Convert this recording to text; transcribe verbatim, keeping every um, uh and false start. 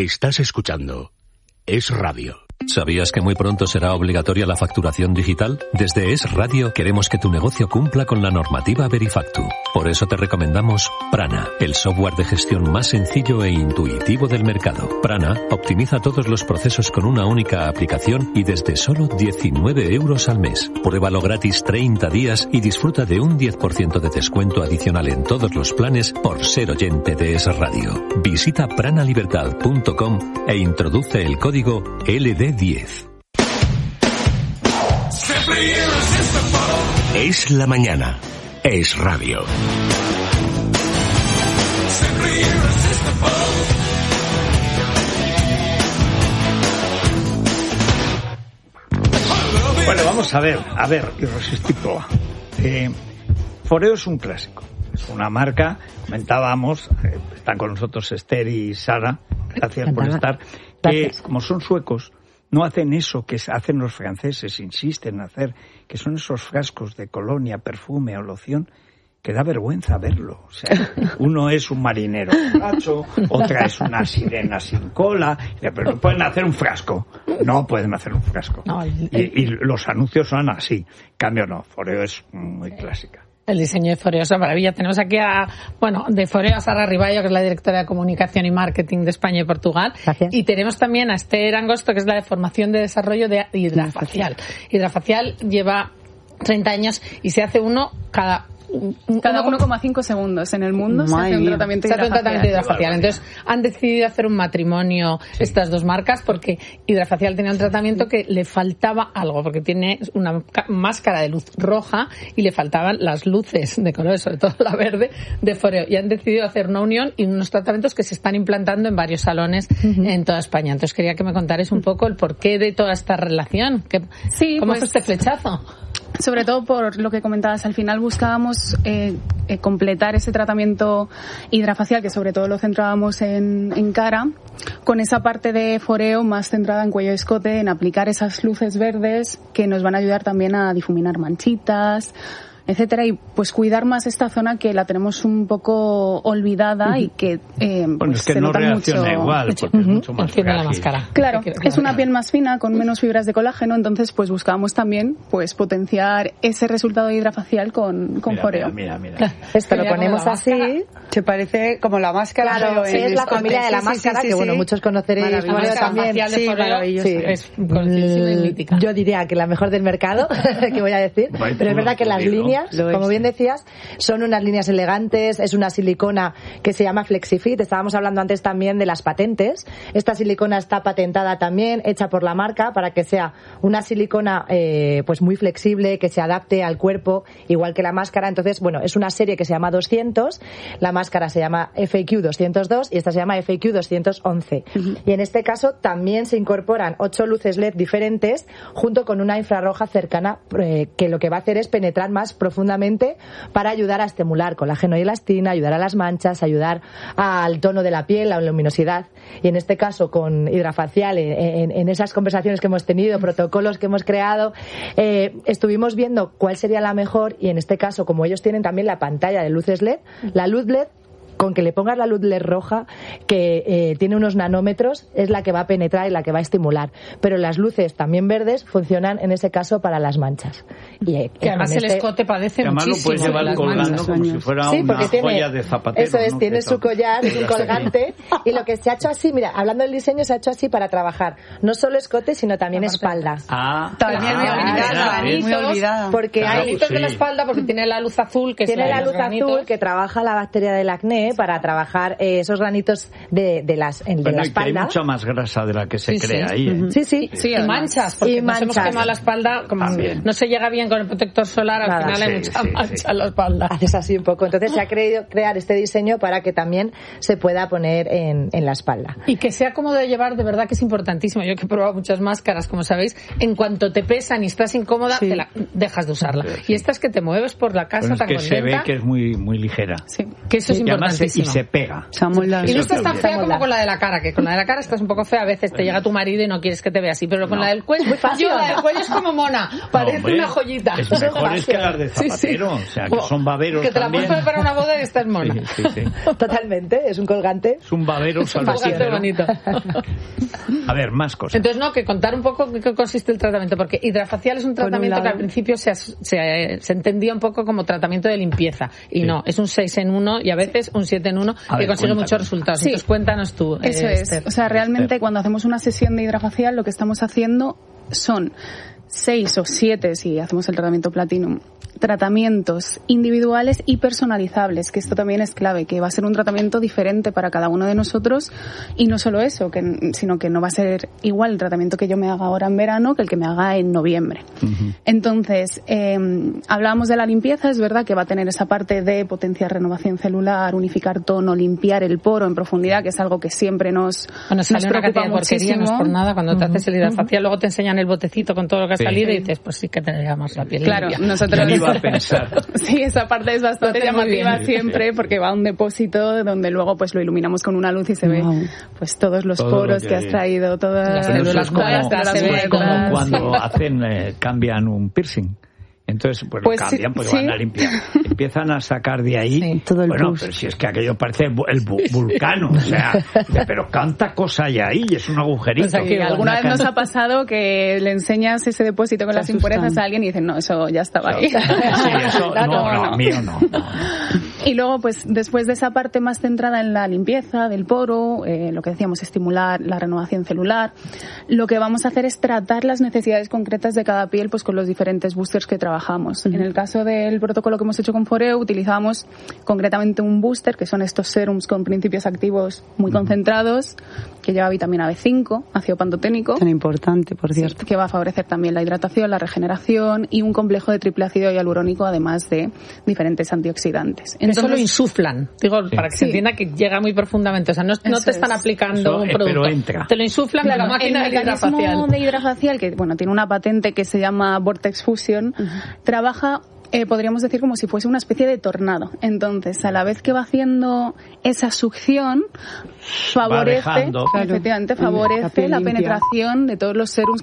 Estás escuchando Es Radio. ¿Sabías que muy pronto será obligatoria la facturación digital? Desde Es Radio queremos que tu negocio cumpla con la normativa Verifactu. Por eso te recomendamos Prana, el software de gestión más sencillo e intuitivo del mercado. Prana optimiza todos los procesos con una única aplicación y desde solo diecinueve euros al mes. Pruébalo gratis treinta días y disfruta de un diez por ciento de descuento adicional en todos los planes por ser oyente de Es Radio. Visita pranalibertad punto com e introduce el código L D diez. Es la mañana. Es Radio. Bueno, vamos a ver, a ver, Irresistible. Eh, Foreo es un clásico, es una marca, comentábamos, eh, están con nosotros Esther y Sara, gracias por estar, que como son suecos, no hacen eso que hacen los franceses, insisten en hacer, que son esos frascos de colonia, perfume o loción, que da vergüenza verlo. O sea, uno es un marinero borracho, otra es una sirena sin cola, pero no pueden hacer un frasco. No pueden hacer un frasco. No, el, el, y, y los anuncios son así. Cambio no, Foreo es muy clásica. El diseño de Foreo es una maravilla. Tenemos aquí a, bueno, de Foreo a Sara Riballo, que es la directora de Comunicación y Marketing de España y Portugal. Gracias. Y tenemos también a Esther Angosto, que es la de Formación de Desarrollo de Hidrafacial. Hidrafacial lleva treinta años y se hace uno cada... Cada uno coma cinco segundos en el mundo se hace un tratamiento hidrafacial. Se hace un tratamiento hidrafacial. Entonces han decidido hacer un matrimonio sí. estas dos marcas porque Hidrafacial tenía un tratamiento que le faltaba algo, porque tiene una máscara de luz roja y le faltaban las luces de colores, sobre todo la verde, de Foreo. Y han decidido hacer una unión y unos tratamientos que se están implantando en varios salones uh-huh. en toda España. Entonces quería que me contarais un poco el porqué de toda esta relación. ¿Qué, sí, ¿Cómo pues, fue este flechazo? Sobre todo por lo que comentabas, al final buscábamos eh, eh, completar ese tratamiento hidrafacial, que sobre todo lo centrábamos en, en cara, con esa parte de Foreo más centrada en cuello y escote, en aplicar esas luces verdes que nos van a ayudar también a difuminar manchitas, etcétera, y pues cuidar más esta zona que la tenemos un poco olvidada uh-huh. y que eh, bueno, pues es que se no nota reacciona mucho. igual porque uh-huh. es mucho más frágil. La máscara. Claro, es una piel más fina con menos fibras de colágeno, entonces pues buscábamos también pues potenciar ese resultado hidrafacial con, con mira, Foreo. Mira, mira, mira. Esto lo ponemos así, se parece como la máscara. Claro, sí, es la familia de la sí, máscara sí, sí, que bueno, muchos conoceréis. La máscara también. De sí, maravillosa. Sí. Es conocidísima y mítica. Yo diría que la mejor del mercado, que voy a decir, Vai, pero es verdad que las líneas, como bien decía, son unas líneas elegantes, es una silicona que se llama FlexiFit. Estábamos hablando antes también de las patentes. Esta silicona está patentada también, hecha por la marca, para que sea una silicona eh, pues muy flexible, que se adapte al cuerpo, igual que la máscara. Entonces, bueno, es una serie que se llama doscientos, la máscara se llama F A Q doscientos dos y esta se llama F A Q doscientos once. Uh-huh. Y en este caso también se incorporan ocho luces L E D diferentes, junto con una infrarroja cercana, eh, que lo que va a hacer es penetrar más profundamente para ayudar a estimular colágeno y elastina, ayudar a las manchas, ayudar al tono de la piel, a la luminosidad. Y en este caso, con Hidrafacial, en, en esas conversaciones que hemos tenido, protocolos que hemos creado, eh, estuvimos viendo cuál sería la mejor, y en este caso, como ellos tienen también la pantalla de luces L E D, la luz L E D, con que le pongas la luz L E D roja, que eh, tiene unos nanómetros, es la que va a penetrar y la que va a estimular. Pero las luces también verdes funcionan en ese caso para las manchas. Y, eh, que además el este... escote padece que además muchísimo. Además lo puedes llevar colgando como si fuera sí, una tiene, joya de zapatero. Eso es, ¿no? tiene Eso. su collar, es un colgante. Y lo que se ha hecho así, mira, hablando del diseño, se ha hecho así para trabajar no solo escote, sino también espalda. Ah, también ah, muy olvidada, bien. muy olvidada. Porque claro, hay pues sí. de la espalda, porque tiene la luz azul, que tiene la luz granitos. azul que trabaja la bacteria del acné para trabajar eh, esos granitos de, de las de bueno, la y espalda. Que hay mucha más grasa de la que se sí, crea sí. ahí. ¿eh? Sí, sí. Sí, y manchas, porque y nos manchas. hemos quemado la espalda, como También. no se llega bien con el protector solar, al Nada, final sí, hay mucha sí, mancha sí. en la espalda. Haces así un poco. Entonces se ha querido crear este diseño para que también se pueda poner en, en la espalda. Y que sea cómodo de llevar, de verdad que es importantísimo. Yo que he probado muchas máscaras, como sabéis, en cuanto te pesan y estás incómoda, sí. te la, dejas de usarla. Sí, sí. Y esta es que te mueves por la casa bueno, tan es que contenta. se ve que es muy muy ligera. Sí. Que eso es y importantísimo. además y se pega. Y no estás tan fea como con la de la cara, que con la de la cara estás un poco fea, a veces te llega tu marido y no quieres que te vea así, pero con no. la del cuello, muy fácil. Yo, la del cuello es como mona, parece no, una joyita. Es mejor es que las de zapatero, sí, sí. o sea, que son baberos Que te también. la puedes para una boda y estás mona. Sí, sí, sí. Totalmente, es un colgante. Es un babero salvavidas. bonito. A ver, más cosas. Entonces, no, que contar un poco qué consiste el tratamiento, porque hidrafacial es un tratamiento un que al principio se, se, se entendía un poco como tratamiento de limpieza, y sí. no, es un seis en uno y a veces un siete en uno a que ver, consigue cuéntanos. muchos resultados. Sí. Entonces, cuéntanos tú. Eso eh, es. Esther. O sea, realmente Esther. cuando hacemos una sesión de hidrafacial, lo que estamos haciendo son seis o siete, si hacemos el tratamiento Platinum, tratamientos individuales y personalizables, que esto también es clave, que va a ser un tratamiento diferente para cada uno de nosotros, y no solo eso, que, sino que no va a ser igual el tratamiento que yo me haga ahora en verano que el que me haga en noviembre. Uh-huh. Entonces, eh, hablábamos de la limpieza, es verdad que va a tener esa parte de potenciar renovación celular, unificar tono, limpiar el poro en profundidad, que es algo que siempre nos, bueno, nos preocupa una muchísimo. No es por nada, cuando uh-huh. te haces el hidrafacial, luego te enseñan el botecito con todo lo que ha sí. salido y dices, pues sí que te llamas la piel Claro, limpia. nosotros... iba a pensar. Sí, esa parte es bastante llamativa siempre porque va a un depósito donde luego pues lo iluminamos con una luz y se ve wow. pues todos los Todo poros que, que has traído, todas las células muertas, se ve como cuando hacen eh, cambian un piercing. Entonces, pues, pues lo cambian, pues sí. van a limpiar. Empiezan a sacar de ahí. Sí, todo el bueno, pus. pero si es que aquello parece el bu- vulcano, o sea, pero cuánta cosa hay ahí, es un agujerito. O sea, que alguna vez nos ha pasado que le enseñas ese depósito con Se las asustan. impurezas a alguien y dicen, no, eso ya estaba ahí. Sí, eso, no, no, no, no, mío no. no, no. Y luego, pues, después de esa parte más centrada en la limpieza del poro, eh, lo que decíamos, estimular la renovación celular, lo que vamos a hacer es tratar las necesidades concretas de cada piel, pues, con los diferentes boosters que trabajamos. Uh-huh. En el caso del protocolo que hemos hecho con Foreo, utilizamos concretamente un booster, que son estos serums con principios activos muy uh-huh. concentrados, que lleva vitamina B cinco, ácido pantoténico. Tan importante, por cierto. Que va a favorecer también la hidratación, la regeneración y un complejo de triple ácido hialurónico, además de diferentes antioxidantes. Entonces, eso lo insuflan, digo, sí. para que sí. se entienda que llega muy profundamente. O sea, no, no te están aplicando eso, un producto. Pero entra. Te lo insuflan claro, con la máquina de hidrafacial. El mecanismo de hidrafacial, que bueno, tiene una patente que se llama Vortex Fusion, uh-huh. trabaja... Eh, podríamos decir como si fuese una especie de tornado. Entonces, a la vez que va haciendo esa succión, favorece, dejando, efectivamente, favorece la, la penetración de todos los serums